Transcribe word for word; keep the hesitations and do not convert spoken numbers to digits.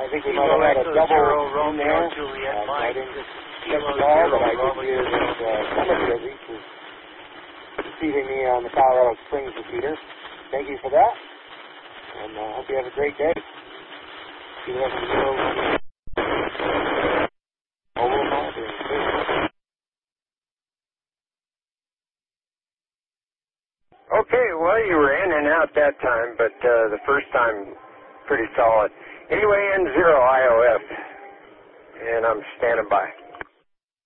I think we might have had a double in there. Juliet, Uh, I Mike, didn't Kilo check the all, Zero, but I did Bravo hear Zero. that uh, somebody at least was receiving me on the Colorado Springs repeater. Thank you for that, and I uh, hope you have a great day. eleven zero Okay, well, you were in and out that time, but uh, the first time, pretty solid. Anyway, N zero I O F, and I'm standing by.